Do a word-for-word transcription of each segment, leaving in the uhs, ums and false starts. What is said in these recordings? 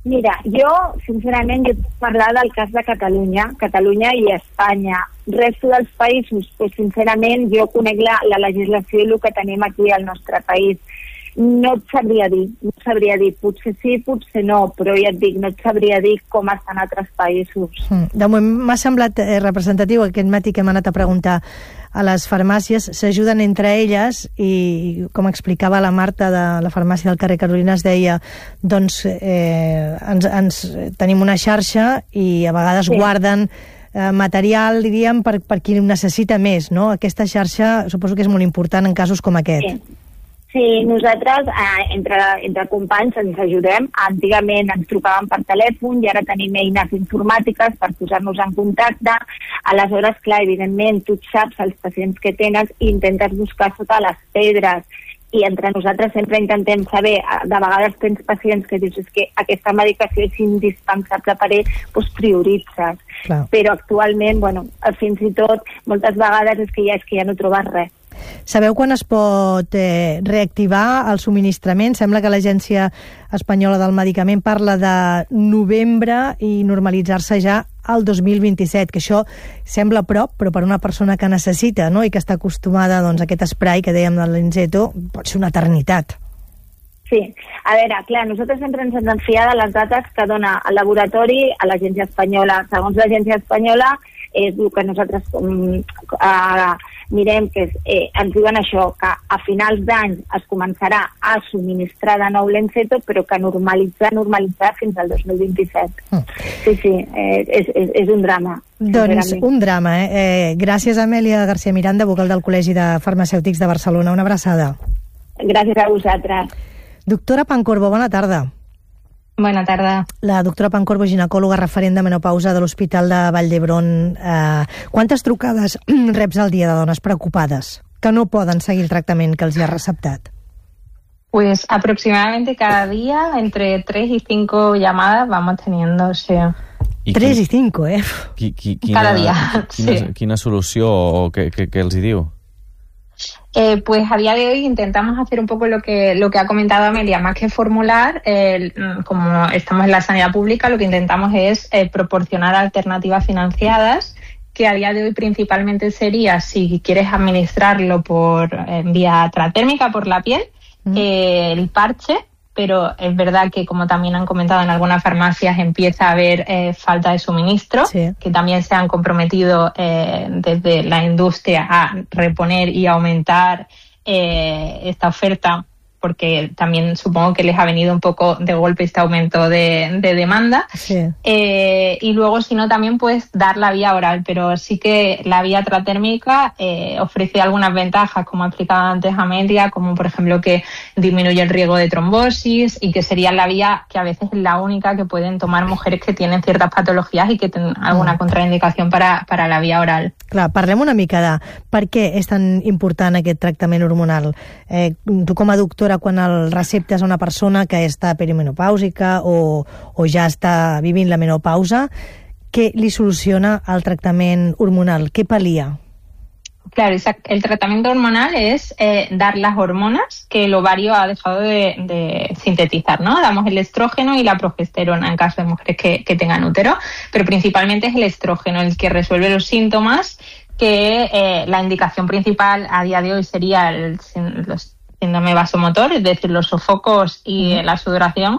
Mira, jo, sincerament, jo puc parlar del cas de Catalunya, Catalunya i Espanya. Resto dels països, pues, sincerament, jo conec la, la legislació i el que tenim aquí al nostre país. No et sabria dir, no et sabria dir, potser sí, potser no, però ja et dic, no et sabria dir com estan altres països. De moment m'ha semblat eh, representatiu aquest matí que hem anat a preguntar a les farmàcies, s'ajuden entre elles i, com explicava la Marta de la farmàcia del carrer Carolina, es deia, doncs eh, ens, ens tenim una xarxa i a vegades sí. guarden eh, material, diríem, per, per qui necessita més, no? Aquesta xarxa suposo que és molt important en casos com aquest. Sí. Sí, nosaltres eh, entre, entre companys ens ajudem. Antigament ens trucàvem per telèfon i ara tenim eines informàtiques per posar-nos en contacte. Aleshores, clar, evidentment, tu saps els pacients que tens i intentes buscar sota les pedres. I entre nosaltres sempre intentem saber, de vegades tens pacients que dius que aquesta medicació és indispensable per ell, doncs prioritzes. Clar. Però actualment, bueno, fins i tot, moltes vegades és que ja, és que ja no trobes res. Sabeu quan es pot eh, reactivar el subministrament? Sembla que l'Agència Espanyola del Medicament parla de novembre i normalitzar-se ja al dos mil vint-i-set, que això sembla a prop, però per una persona que necessita, no?, i que està acostumada doncs, a aquest spray que dèiem de l'Enzeto, pot ser una eternitat. Sí, a veure, clar, nosaltres sempre ens hem de fiar de les dates que dona el laboratori a l'Agència Espanyola. Segons l'Agència Espanyola, és el que nosaltres um, uh, mirem, que és, eh, ens diuen això, que a finals d'any es començarà a subministrar de nou l'Enzeto, però que normalitzar, normalitzar fins al dos mil vint-i-set. Mm. Sí, sí, eh, és, és, és un drama. Doncs un drama, eh? eh? Gràcies, Amèlia García Miranda, vocal del Col·legi de Farmacèutics de Barcelona. Una abraçada. Gràcies a vosaltres. Doctora Pancorbo, bona tarda. Bona tarda. La doctora Pancorbo, ginecòloga referent de menopausa de l'Hospital de Vall d'Hebron. Eh, quantes trucades reps al dia de dones preocupades que no poden seguir el tractament que els hi ha receptat? Pues aproximadamente cada día entre tres y cinco llamadas vamos teniendo, o sea... tres i cinco, eh? Qui, qui, quina, cada dia, quina, sí. Quina solució o què, què, què els hi diu? Eh, pues a día de hoy intentamos hacer un poco lo que lo que ha comentado Amelia, más que formular, eh, como estamos en la sanidad pública, lo que intentamos es eh, proporcionar alternativas financiadas, que a día de hoy principalmente sería, si quieres administrarlo por eh, vía tratérmica, por la piel, mm. eh, el parche, pero es verdad que, como también han comentado en algunas farmacias, empieza a haber eh, falta de suministro, sí. que también se han comprometido eh, desde la industria a reponer y aumentar eh, esta oferta, porque también supongo que les ha venido un poco de golpe este aumento de, de demanda. Sí. Eh, y luego, si no, también pues dar la vía oral, pero sí que la vía tratérmica eh, ofrece algunas ventajas, como ha explicado antes Amelia, como por ejemplo que disminuye el riesgo de trombosis y que sería la vía que a veces es la única que pueden tomar mujeres que tienen ciertas patologías y que tienen alguna mm. contraindicación para, para la vía oral. Clar, parlem una mica de per què és tan important aquest tractament hormonal. Eh, tu com a doctora, quan el receptes a una persona que està perimenopàusica o, o ja està vivint la menopausa, què li soluciona el tractament hormonal? Què pal·lia? Claro, el tratamiento hormonal es eh, dar las hormonas que el ovario ha dejado de, de sintetizar, ¿no? Damos el estrógeno y la progesterona en caso de mujeres que, que tengan útero, pero principalmente es el estrógeno el que resuelve los síntomas que eh, la indicación principal a día de hoy sería el, los síndrome vasomotor, es decir, los sofocos y uh-huh. la sudoración,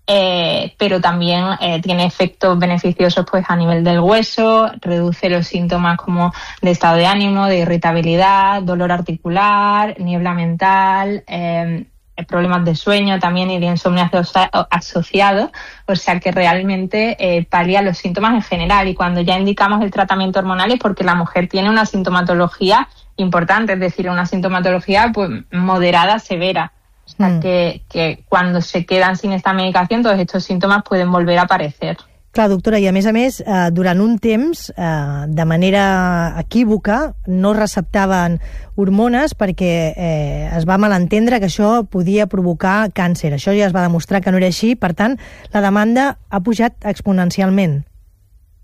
eh, pero también eh, tiene efectos beneficiosos pues a nivel del hueso, reduce los síntomas como de estado de ánimo, de irritabilidad, dolor articular, niebla mental, eh, problemas de sueño también y de insomnio asociado, o sea que realmente eh, palía los síntomas en general, y cuando ya indicamos el tratamiento hormonal es porque la mujer tiene una sintomatología importante, es decir, una sintomatología pues moderada, severa. O sea, mm. que, que cuando se quedan sin esta medicación, todos estos síntomas pueden volver a aparecer. Clar, doctora, i a més a més, eh, durant un temps, eh, de manera equívoca, no receptaven hormones perquè eh, es va malentendre que això podia provocar càncer. Això ja es va demostrar que no era així, per tant, la demanda ha pujat exponencialment.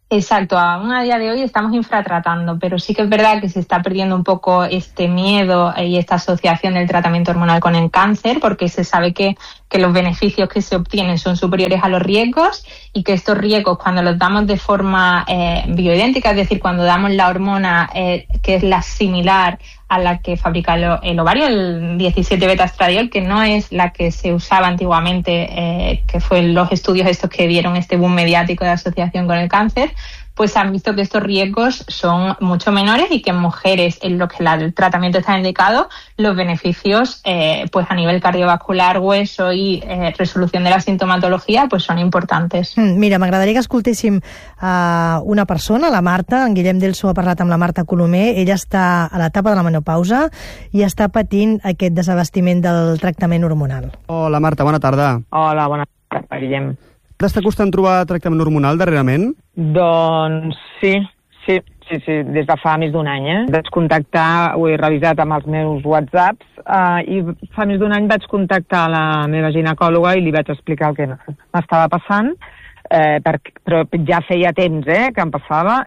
Exacto, aún a día de hoy estamos infratratando, pero sí que es verdad que se está perdiendo un poco este miedo y esta asociación del tratamiento hormonal con el cáncer, porque se sabe que, que los beneficios que se obtienen son superiores a los riesgos y que estos riesgos, cuando los damos de forma eh, bioidéntica, es decir, cuando damos la hormona eh, que es la similar a la que fabrica el, el ovario, el diecisiete beta estradiol, que no es la que se usaba antiguamente, eh, que fue los estudios estos que dieron este boom mediático de asociación con el cáncer, pues han visto que estos riesgos son mucho menores y que en mujeres en los que la, el tratamiento está indicado, los beneficios eh, pues a nivel cardiovascular, hueso y eh, resolución de la sintomatología pues son importantes. Mm, mira, m'agradaria que escoltéssim uh, una persona, la Marta. En Guillem Delso ha parlat amb la Marta Colomer. Ella està a l'etapa de la menopausa i està patint aquest desabastiment del tractament hormonal. Hola Marta, bona tarda. Hola, bona tarda, Guillem. T'està costant trobar tractament hormonal darrerament? Doncs sí, sí, sí, sí, des de fa més d'un any. Eh? Vaig contactar, ho he revisat amb els meus whatsapps, eh, i fa més d'un any vaig contactar la meva ginecòloga i li vaig explicar el que m'estava passant, eh, per, però ja feia temps eh, que em passava,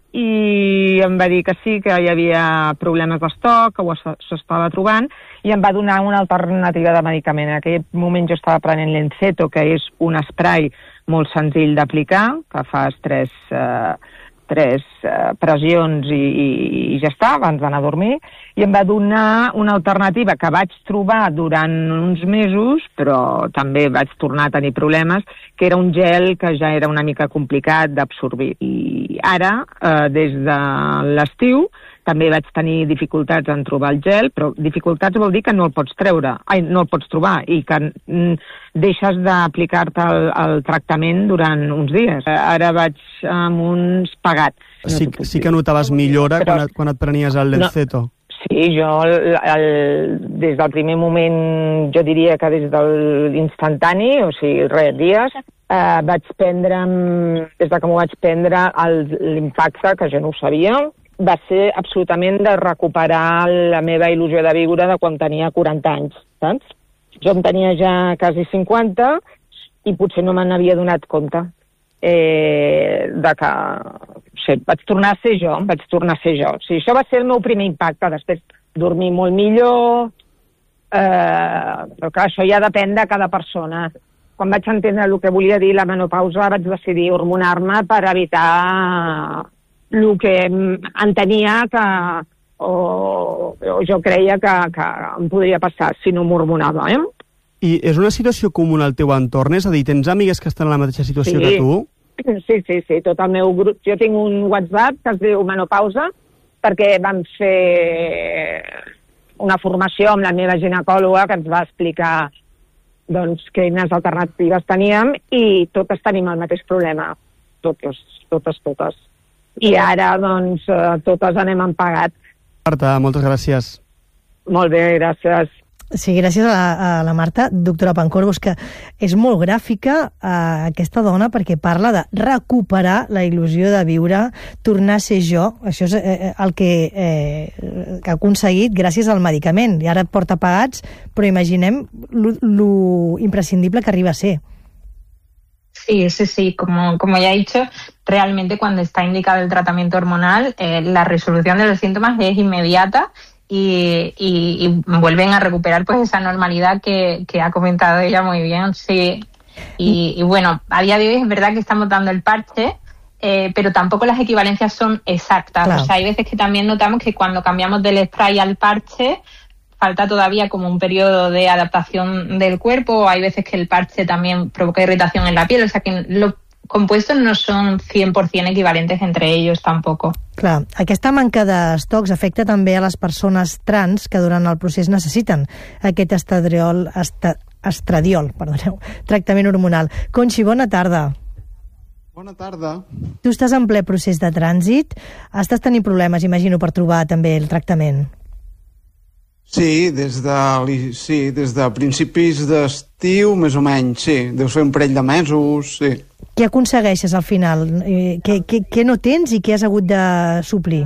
i em va dir que sí, que hi havia problemes d'estoc, que ho s'estava trobant, i em va donar una alternativa de medicament. En aquell moment jo estava prenent l'Enceto, que és un spray molt senzill d'aplicar, que fas tres, eh, tres eh, pressions i, i, i ja està, abans d'anar a dormir, i em va donar una alternativa que vaig trobar durant uns mesos, però també vaig tornar a tenir problemes, que era un gel que ja era una mica complicat d'absorbir. I ara, eh, des de l'estiu, també vaig tenir dificultats en trobar el gel, però dificultats vol dir que no el pots treure, ai, no el pots trobar, i que mm, deixes d'aplicar-te el, el tractament durant uns dies. Ara vaig amb uns pagats. No sí, sí que notaves millora però, quan, et, quan et prenies el Lenceto. No, sí, jo el, el, des del primer moment, jo diria que des de l'instantani, o sigui, res, dies, eh, vaig prendre, des de que m'ho vaig prendre, l'impacte, que jo no ho sabia, va ser absolutament de recuperar la meva il·lusió de viure de quan tenia quaranta anys, saps? Jo en tenia ja quasi cinquanta i potser no me n'havia donat compte eh, de que o sigui, vaig tornar a ser jo, vaig tornar a ser jo. O sigui, això va ser el meu primer impacte, després dormir molt millor, eh, però clar, això ja depèn de cada persona. Quan vaig entendre el que volia dir la menopausa, vaig decidir hormonar-me per evitar el que entenia que, o, o jo creia que, que em podria passar si no m'hormonava. Eh? I és una situació comuna al teu entorn? És a dir, tens amigues que estan en la mateixa situació sí. que tu? Sí, sí, sí, tot el meu grup. Jo tinc un WhatsApp que es diu Menopausa, perquè vam fer una formació amb la meva ginecòloga que ens va explicar doncs, quines alternatives teníem, i totes tenim el mateix problema. Totes, totes, totes. I ara, doncs, totes anem en pagat. Marta, moltes gràcies. Molt bé, gràcies. Sí, gràcies a la, a la Marta. Doctora Pancorbo, que és molt gràfica eh, aquesta dona, perquè parla de recuperar la il·lusió de viure, tornar a ser jo. Això és eh, el que, eh, que ha aconseguit gràcies al medicament. I ara et porta pagats, però imaginem lo, lo imprescindible que arriba a ser. Sí, sí, sí. Como, como ya he dicho, realmente cuando está indicado el tratamiento hormonal, eh, la resolución de los síntomas es inmediata y, y, y vuelven a recuperar pues esa normalidad que, que ha comentado ella muy bien. Sí. Y, y bueno, a día de hoy es verdad que estamos dando el parche, eh, pero tampoco las equivalencias son exactas. Claro. O sea, hay veces que también notamos que cuando cambiamos del spray al parche, falta todavía como un periodo de adaptación del cuerpo, o hay veces que el parche también provoca irritación en la piel, o sea que los compuestos no són cent per cent equivalentes entre ellos tampoc. Clar, aquesta manca d'estocs afecta també a les persones trans que durant el procés necessiten aquest estradiol, esta, estradiol, perdoneu, tractament hormonal. Conxi, bona tarda. Bona tarda. Tu estàs en ple procés de trànsit, estàs tenint problemes, imagino, per trobar també el tractament. Sí, des de, sí, des de principis d'estiu, més o menys, sí. Deu ser un parell de mesos, sí. Què aconsegueixes al final? Què, què, què no tens i què has hagut de suplir?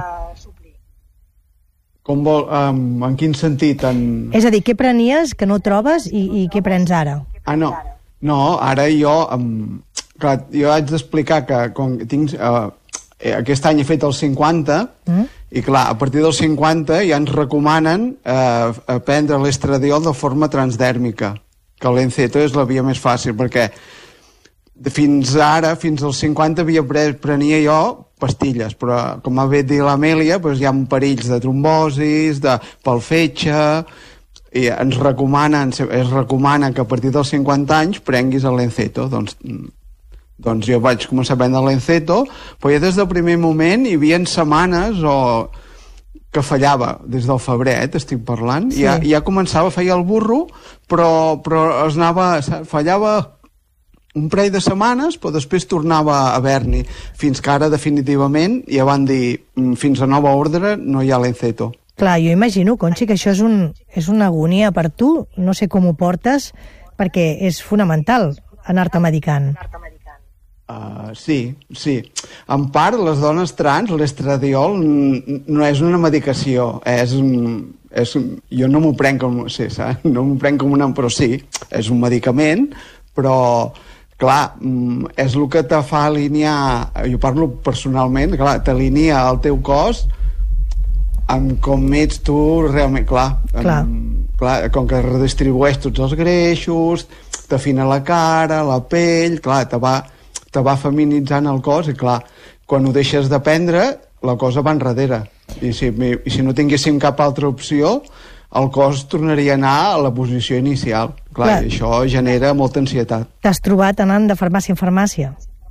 Com vol, um, en quin sentit? En... És a dir, què prenies que no trobes i, i què prens ara? Ah, no. No, ara jo... Um, clar, jo haig d'explicar que com tinc... Uh, eh, aquest any he fet els cinquanta, mm. i clar, a partir dels cinquanta ja ens recomanen eh, prendre l'estradiol de forma transdèrmica, que l'enceto és la via més fàcil, perquè fins ara, fins als cinquanta, havia pres, prenia jo pastilles, però com ha dit l'Amèlia, doncs hi ha perills de trombosis, de pel fetge, i ens recomanen, es recomana que a partir dels cinquanta anys prenguis l'enceto. Doncs, doncs jo vaig començar a prendre l'enceto, però ja des del primer moment hi havia setmanes o que fallava, des del febrer, eh, t'estic parlant, sí. ja, ja començava a fallar el burro, però, però es anava, fallava un parell de setmanes, però després tornava a haver-n'hi, fins que ara definitivament ja van dir, fins a nova ordre no hi ha l'enceto. Clar, jo imagino, Conxi, que això és, un, és una agonia per tu, no sé com ho portes, perquè és fonamental anar-te medicant. Uh, sí, sí. En part, les dones trans, l'estradiol no és una medicació, és un... És un jo no m'ho prenc com... Sí, saps? No m'ho prenc com una... Però sí, és un medicament, però... Clar, és el que te fa alinear, jo parlo personalment, clar, t'alinea el teu cos amb com ets tu realment, clar, clar. Amb, clar, com que redistribueix tots els greixos, t'afina la cara, la pell, clar, te va, te va feminitzant el cos i clar, quan ho deixes de prendre, la cosa va enrere. I si, i si no tinguéssim cap altra opció, el cos tornaria a anar a la posició inicial. Clar, clar. I això genera molta ansietat. T'has trobat anant de farmàcia en farmàcia?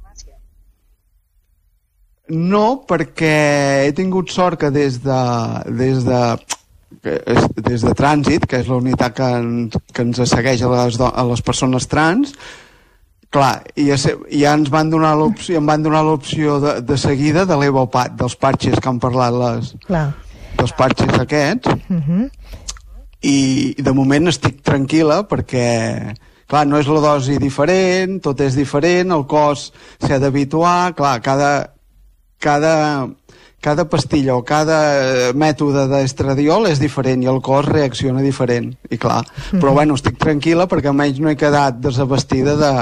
No, perquè he tingut sort que des de, des de, des de Trànsit, que és la unitat que, ens, que ens segueix a les, a les persones trans, clar, i ja, ja ens van donar l'opció, em van donar l'opció de, de seguida de l'Evopat, dels parxes que han parlat les, clar. dels parxes aquests, uh-huh. i de moment estic tranquil·la perquè, clar, no és la dosi diferent, tot és diferent, el cos s'ha d'habituar, clar, cada, cada, cada pastilla o cada mètode d'estradiol és diferent i el cos reacciona diferent, i clar, mm-hmm. però bueno, estic tranquil·la perquè almenys no he quedat desabastida de,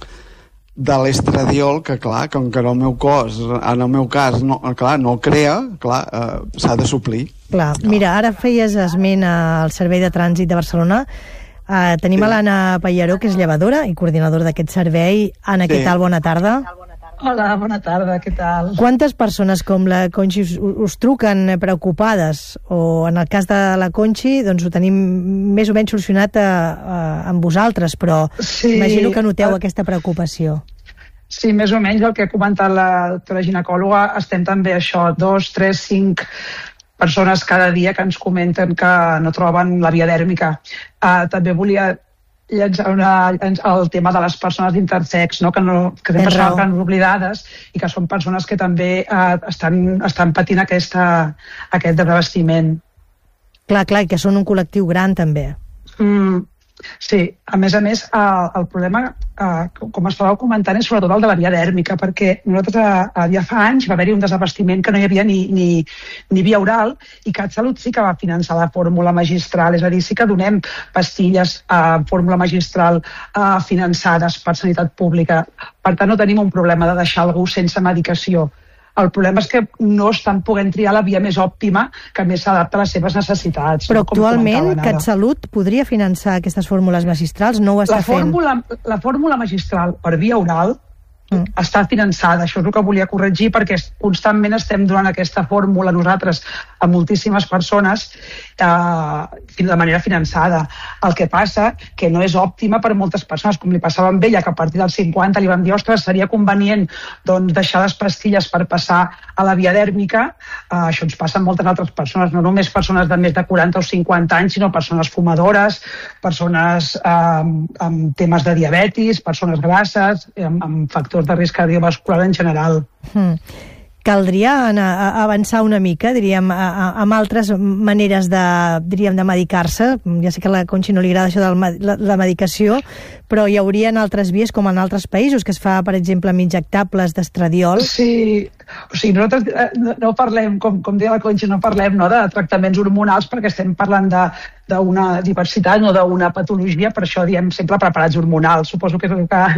de l'estradiol, que clar, com que en el meu cos, en el meu cas, no, clar, no el crea, clar, eh, s'ha de suplir. Clar, mira, ara feies esment al Servei de Trànsit de Barcelona. Uh, tenim sí. a l'Anna Pallaró, que és llevadora i coordinadora d'aquest servei. Anna, sí. què tal? Bona tarda. Hola, bona tarda, què tal? Quantes persones com la Conxi us, us truquen preocupades? O en el cas de la Conxi, doncs ho tenim més o menys solucionat a, a, amb vosaltres, però sí, imagino que noteu a... aquesta preocupació. Sí, més o menys el que ha comentat la doctora ginecòloga, estem també això, dos, tres, cinc persones cada dia que ens comenten que no troben la via dèrmica. Uh, també volia llançar una, el tema de les persones d'intersex, no? que, no, que sempre són oblidades i que són persones que també uh, estan, estan patint aquesta, aquest desabastiment. Clar, clar, i que són un col·lectiu gran també. Mm, sí, a més a més, uh, el problema, uh, com estàveu comentant, és sobretot el de la via dèrmica, perquè nosaltres uh, ja fa anys va haver-hi un desabastiment que no hi havia ni, ni, ni via oral, i CatSalut sí que va finançar la fórmula magistral, és a dir, sí que donem pastilles a uh, fórmula magistral uh, finançades per sanitat pública. Per tant, no tenim un problema de deixar algú sense medicació. El problema és que no estan podent triar la via més òptima que més s'adapta a les seves necessitats. Però no? Actualment CatSalut podria finançar aquestes fórmules magistrals? No ho està la fórmula, fent? La fórmula magistral per via oral mm. està finançada. Això és el que volia corregir, perquè constantment estem donant aquesta fórmula nosaltres a moltíssimes persones eh, de manera finançada. El que passa que no és òptima per moltes persones, com li passava amb ella, que a partir dels cinquanta li van dir, ostres, seria convenient doncs, deixar les pastilles per passar a la via dèrmica. Eh, això ens passa a moltes altres persones, no només persones de més de quaranta o cinquanta anys, sinó persones fumadores, persones eh, amb temes de diabetis, persones grasses, amb, amb factors de risc cardiovascular en general. Mm. Caldria anar a avançar una mica, diríem, a, a, amb altres maneres de, diríem, de medicar-se. Ja sé que a la Conxi no li agrada això de la, la medicació, però hi haurien altres vies, com en altres països, que es fa, per exemple, amb injectables d'estradiol. Sí, o sigui, nosaltres no, no parlem, com, com deia la Conxi, no parlem no, de tractaments hormonals, perquè estem parlant de d'una diversitat o no d'una patologia, per això diem sempre preparats hormonals. Suposo que és el que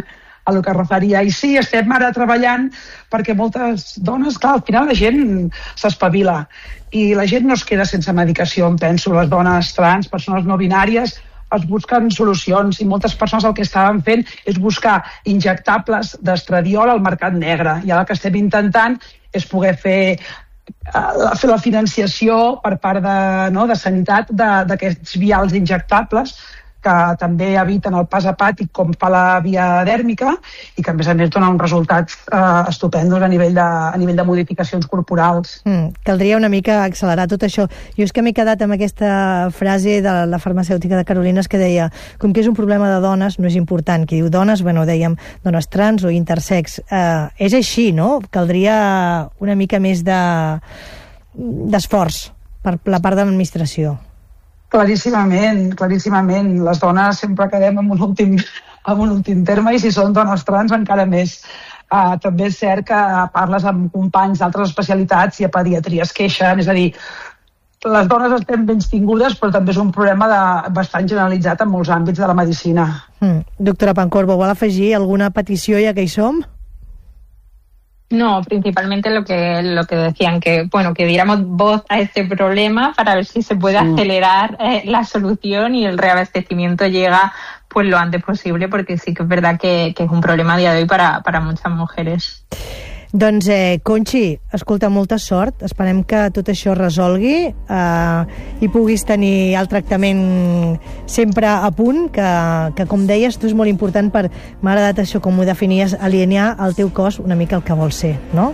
a lo que es referia. I sí, estem ara treballant perquè moltes dones, clar, al final la gent s'espavila i la gent no es queda sense medicació, em penso, les dones trans, persones no binàries, es busquen solucions i moltes persones el que estaven fent és buscar injectables d'estradiol al mercat negre. I ara el que estem intentant és poder fer la, fer la financiació per part de, no, de sanitat d'aquests vials injectables que també eviten el pas hepàtic com fa la via dèrmica i que a més a més donen uns resultats eh, estupendos a nivell de, a nivell de modificacions corporals. Mm, caldria una mica accelerar tot això. Jo és que m'he quedat amb aquesta frase de la farmacèutica de Carolines que deia, com que és un problema de dones, no és important. Qui diu dones, bueno, dèiem dones trans o intersex. Eh, és així, no? Caldria una mica més de d'esforç per la part de l'administració. Claríssimament, claríssimament. Les dones sempre quedem en un últim, en un últim terme i si són dones trans encara més. Uh, també és cert que parles amb companys d'altres especialitats i a pediatria es queixen, és a dir, les dones estem menys tingudes però també és un problema de, bastant generalitzat en molts àmbits de la medicina. Mm. Doctora Pancorbo, vol afegir alguna petició ja que hi som? No, principalmente lo que lo que decían, que bueno, que diéramos voz a este problema para ver si se puede acelerar eh, la solución y el reabastecimiento llega pues lo antes posible, porque sí que es verdad que, que es un problema a día de hoy para, para muchas mujeres. Doncs, eh, Conxi, escolta, molta sort. Esperem que tot això es resolgui eh, i puguis tenir el tractament sempre a punt, que, que com deies, tu és molt important per, m'ha agradat això, com ho definies, alinear el teu cos una mica el que vol ser, no?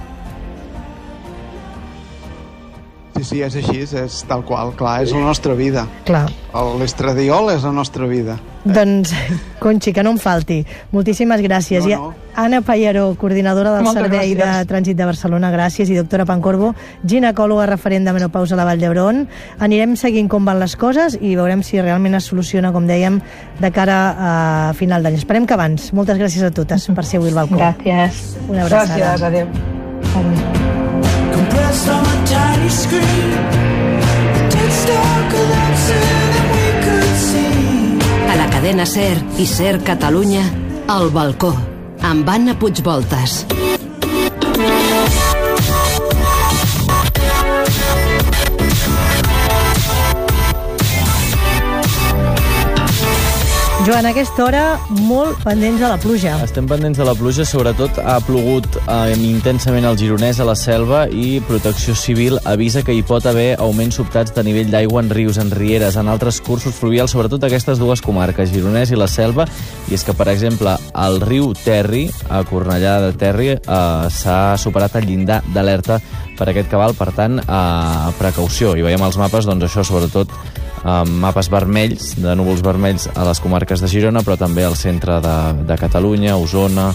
Sí, sí, és així, és tal qual, clar, és la nostra vida. Clar. L'estradiol és la nostra vida. Doncs, Conxi, que no em falti. Moltíssimes gràcies. No, no. I Anna Pallaró, coordinadora del Moltes Servei gràcies. de Trànsit de Barcelona, gràcies, i doctora Pancorbo, ginecòloga referent de menopausa a la Vall d'Hebron. Anirem seguint com van les coses i veurem si realment es soluciona, com dèiem, de cara a final d'any. Esperem que abans. Moltes gràcies a totes per ser avui al balcó. Gracias. Una abraçada. Gràcies, adéu. Compressed on a tiny screen, dead star collapsing and we could see. A la cadena SER i SER Catalunya, El balcó, amb Anna Puigvoltas. Joan, a aquesta hora, molt pendents de la pluja. Estem pendents de la pluja, sobretot ha plogut eh, intensament al Gironès, a la Selva, i Protecció Civil avisa que hi pot haver augments sobtats de nivell d'aigua en rius, en rieres, en altres cursos fluvials, sobretot aquestes dues comarques, Gironès i la Selva, i és que, per exemple, el riu Terri, a Cornellà de Terri, eh, s'ha superat el llindar d'alerta per aquest cabal, per tant, eh, precaució. I veiem als mapes, doncs això, sobretot, amb mapes vermells, de núvols vermells a les comarques de Girona, però també al centre de, de Catalunya, Osona,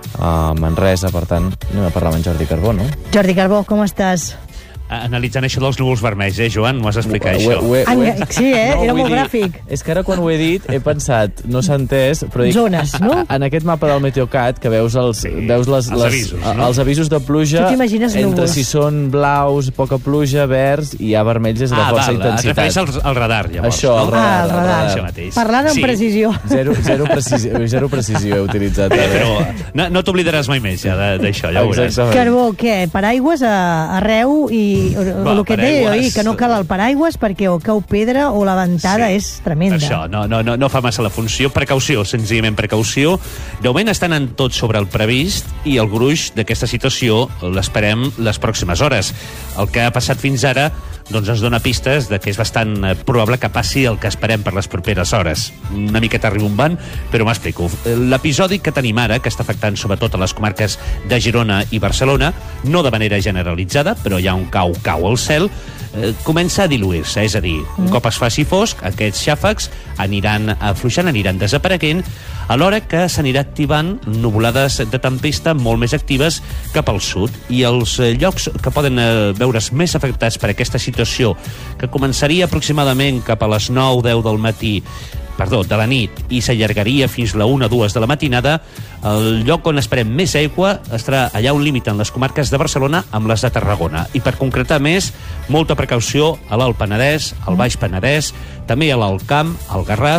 a Manresa. Per tant, anem a parlar amb en Jordi Carbó, no? Jordi Carbó, com estàs? Analitzant això dels núvols vermells, eh, Joan? M'ho has d'explicar, Ho- això. ho- ho he- ho he- Sí, eh? Era vull molt dir, gràfic. És que ara quan ho he dit he pensat, no s'ha entès, però dic, Zones, no? en aquest mapa del Meteocat que veus els, Sí, veus les, els les, avisos, no? els avisos de pluja, Tu t'imagines entre núvols. si són blaus, poca pluja, verds, i hi ha vermells és de Ah, força val, et intensitat. refereix al, al radar, llavors, Això, no? el radar. Ah, el radar. Això mateix. Parlant amb Sí. precisió. Zero, zero, precisió, zero precisió he utilitzat. Bé, Ara. però no, no t'oblidaràs mai més ja de- d'això, ja ho veuràs. Exactament. Carbó, què? Paraigües a, arreu i o, Va, el que et deia jo ahir, paraigües. que no cal el paraigües perquè o cau pedra o la ventada Sí. és tremenda. Això, no, no, no, no fa massa la funció. Precaució, senzillament precaució. De moment estan en tot sobre el previst i el gruix d'aquesta situació l'esperem les pròximes hores. El que ha passat fins ara doncs ens dona pistes de que és bastant eh, probable que passi el que esperem per les properes hores. Una miqueta ribombant, però m'explico. L'episodi que tenim ara, que està afectant sobretot a les comarques de Girona i Barcelona, no de manera generalitzada, però hi ha un cau, cau al cel, eh, comença a diluir-se, és a dir, un cop es faci fosc, aquests xàfecs aniran afluixant, aniran desapareguent, alhora que s'anirà activant nuvolades de tempesta molt més actives cap al sud, i els eh, llocs que poden eh, veure's més afectats per aquesta situació, que començaria aproximadament cap a les nou deu del matí, perdó, de la nit, i s'allargaria fins la una o dues de la matinada, el lloc on esperem més aigua estarà allà on limiten les comarques de Barcelona amb les de Tarragona. I per concretar més, molta precaució a l'Alt Penedès, al Baix Penedès, també a l'Alt Camp, al Garraf,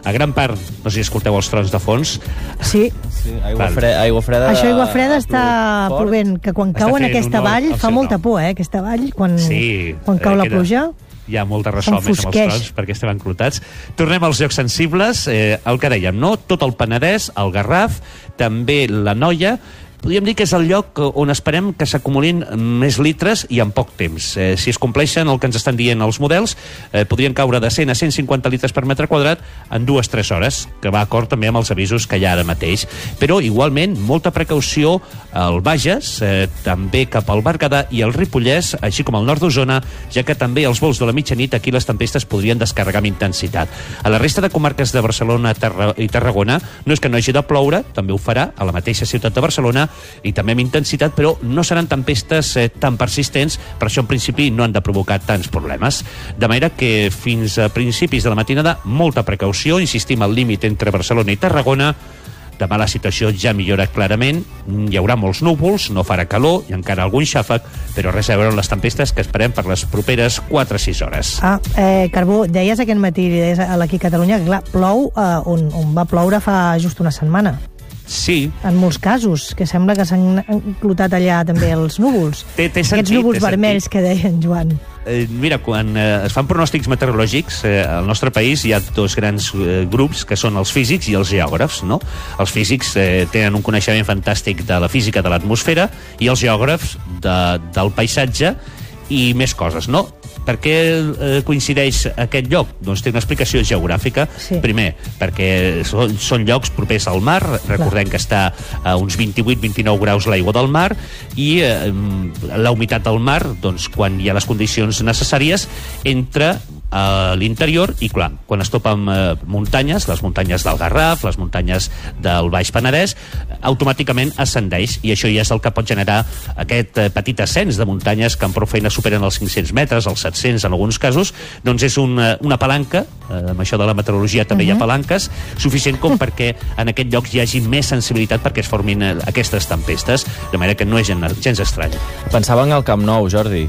a gran part, no sé si escolteu els trons de fons. Sí. Sí, aigua, fre aigua freda... Això aigua freda està plovent, que quan cau en aquesta vall fa molta por, eh, aquesta vall, quan, sí, quan cau la pluja. Hi ha molt de ressò més amb els trons perquè estem enclotats. Tornem als llocs sensibles, eh, el que dèiem, no? Tot el Penedès, el Garraf, també l'Anoia. Podríem dir que és el lloc on esperem que s'acumulin més litres i en poc temps. Eh, si es compleixen el que ens estan dient els models, eh, podrien caure de cent a cent cinquanta litres per metre quadrat en dues a tres hores, que va acord també amb els avisos que hi ha ara mateix. Però, igualment, molta precaució al Bages, eh, també cap al Berguedà i al Ripollès, així com al nord d'Osona, ja que també als vols de la mitjanit aquí les tempestes podrien descarregar amb intensitat. A la resta de comarques de Barcelona Terra i Tarragona no és que no hagi de ploure, també ho farà a la mateixa ciutat de Barcelona, i també amb intensitat, però no seran tempestes eh, tan persistents, per això en principi no han de provocar tants problemes. De manera que fins a principis de la matinada, molta precaució, insistim al límit entre Barcelona i Tarragona. Demà la situació ja millora clarament, hi haurà molts núvols, no farà calor i encara algun xàfec, però res a veure amb les tempestes que esperem per les properes quatre a sis hores. Ah, eh, Carbó, deies aquest matí, deies aquí a Catalunya, que clar, plou eh, on, on va ploure fa just una setmana. Sí. En molts casos, que sembla que s'han enclotat allà també els núvols. Té, té sentit, Aquests núvols té vermells sentit. que deien, Joan. Eh, mira, quan eh, es fan pronòstics meteorològics, eh, al nostre país hi ha dos grans eh, grups, que són els físics i els geògrafs, no? Els físics eh, tenen un coneixement fantàstic de la física de l'atmosfera i els geògrafs de, del paisatge i més coses, no? Per què eh, coincideix aquest lloc? Doncs té una explicació geogràfica. Sí. Primer, perquè són, són llocs propers al mar, recordem que està a uns vint-i-vuit a vint-i-nou graus l'aigua del mar, i eh, la humitat del mar, doncs, quan hi ha les condicions necessàries, entra a l'interior i, clar, quan es topa amb eh, muntanyes, les muntanyes del Garraf, les muntanyes del Baix Penedès, automàticament ascendeix, i això ja és el que pot generar aquest eh, petit ascens de muntanyes que amb prou feina superen els cinc-cents metres, els set-cents en alguns casos. Doncs és una, una palanca, eh, amb això de la meteorologia també uh-huh. hi ha palanques, suficient com perquè en aquest lloc hi hagi més sensibilitat perquè es formin eh, aquestes tempestes, de manera que no és gens, gens estrany. Pensava en el Camp Nou, Jordi.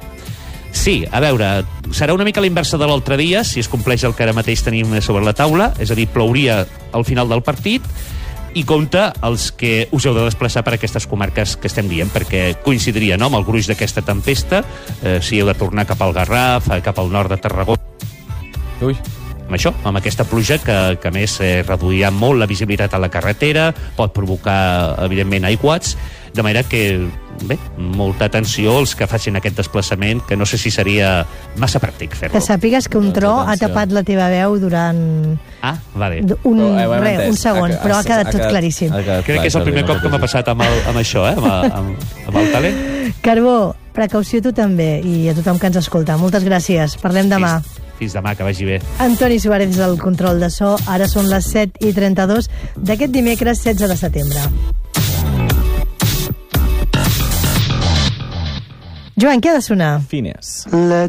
Sí, a veure, serà una mica la inversa de l'altre dia, si es compleix el que ara mateix tenim sobre la taula, és a dir, plouria al final del partit, i compte els que us heu de desplaçar per aquestes comarques que estem dient, perquè coincidiria, no?, amb el gruix d'aquesta tempesta, eh, si heu de tornar cap al Garraf, cap al nord de Tarragona. Ui. Amb això, amb aquesta pluja que, que a més eh, reduirà molt la visibilitat a la carretera, pot provocar, evidentment, aiguats, de manera que, bé, molta atenció als que facin aquest desplaçament, que no sé si seria massa pràctic fer-lo. Que sàpigues que un tro ha tapat la teva veu durant... Ah, vale. Un, re, un segon, ha, però ha quedat tot claríssim. Ha quedat Crec que és el primer cop que m'ha passat amb, el, amb això, eh? amb, amb, amb el talent. Carbó, precaució tu també, i a tothom que ens escolta. Moltes gràcies. Parlem demà. Fins, fins demà, que vagi bé. Antoni Suárez del control de so. Ara són les set i trenta-dos d'aquest dimecres setze de setembre. Joan, què ha de sonar? Fines.